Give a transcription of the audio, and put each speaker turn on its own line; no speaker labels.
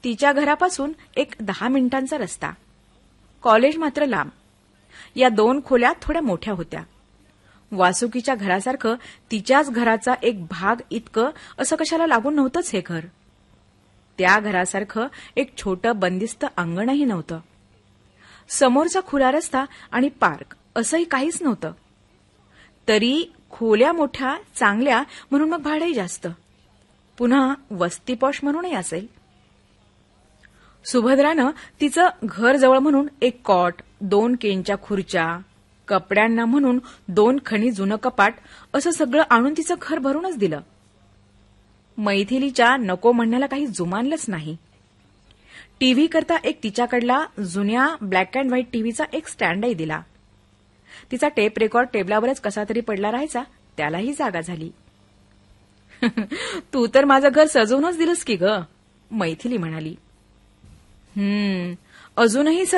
तिच्या घरापासून एक 10 मिनिटांचा रस्ता. कॉलेज मात्र लांब. या 2 खोल्या थोड्या मोठ्या होत्या. वासुकीच्या घरासारखं तिच्याच घराचा एक भाग इतकं असं कशाला लागून नव्हतंच हे घर. त्या घरासारखं एक छोटं बंदिस्त अंगणही नव्हतं. समोरचा खुला रस्ता आणि पार्क असंही काहीच नव्हतं. तरी खोल्या मोठ्या चांगल्या म्हणून मग भाडंही जास्त. पुन्हा वस्ती पॉश म्हणूनही असेल. सुभद्रानं तिचं घर जवळ म्हणून एक कॉट, 2 केनच्या खुर्च्या, कपड्यांना म्हणून 2 खणी जुनं कपाट असं सगळं आणून तिचं घर भरूनच दिलं. मैथिलीच्या नको म्हणण्याला काही जुमानलंच नाही. टीव्ही करता एक तिच्याकडला जुन्या ब्लॅक अँड व्हाईट टीव्हीचा एक स्टँडही दिला. तिचा टेप रेकॉर्ड टेबलावरच कसा तरी पडला राहायचा, त्यालाही जागा झाली. तू तर माझं घर सजवूनच दिलंस की ग, मैथिली म्हणाली. अजूनही